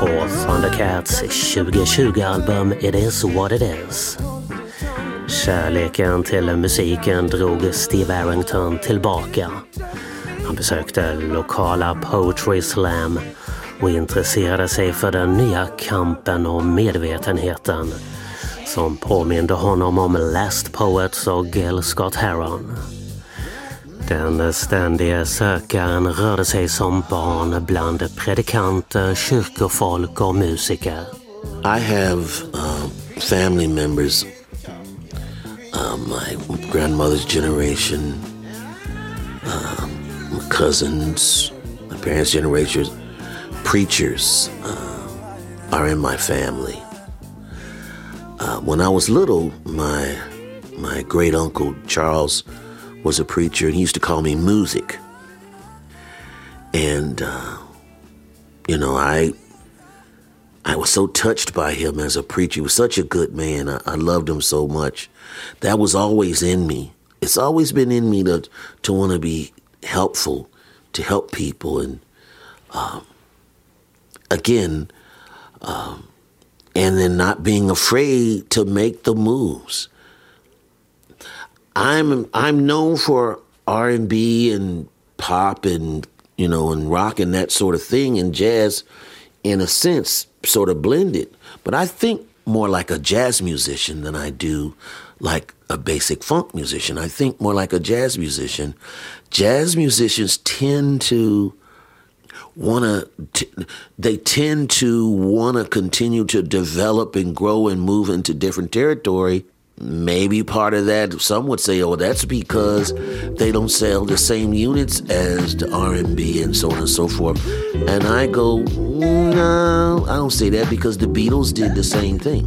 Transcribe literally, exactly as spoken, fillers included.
på Thundercats tjugo tjugo-album It Is What It Is. Kärleken till musiken drog Steve Arrington tillbaka. Han besökte lokala Poetry Slam och intresserade sig för den nya kampen och medvetenheten som påminde honom om Last Poets och Gil Scott-Heron. Den ständiga sökaren rörde sig som barn bland predikanter, kyrkofolk och musiker. I have uh, family members, uh, my grandmother's generation, uh, my cousins, my parents' generation, preachers uh, are in my family. Uh, when I was little, my my great uncle Charles was a preacher, and he used to call me Music. And uh, you know, I I was so touched by him as a preacher. He was such a good man. I, I loved him so much. That was always in me. It's always been in me to to want to be helpful, to help people, and um, again. Um, And then not being afraid to make the moves. I'm I'm known for R and B and pop and, you know, and rock and that sort of thing, and jazz, in a sense, sort of blended. But I think more like a jazz musician than I do like a basic funk musician. I think more like a jazz musician. Jazz musicians tend to wanna t- they tend to want to continue to develop and grow and move into different territory. Maybe part of that, some would say, oh, that's because they don't sell the same units as the R and B and so on and so forth. And I go, no, I don't say that, because the Beatles did the same thing.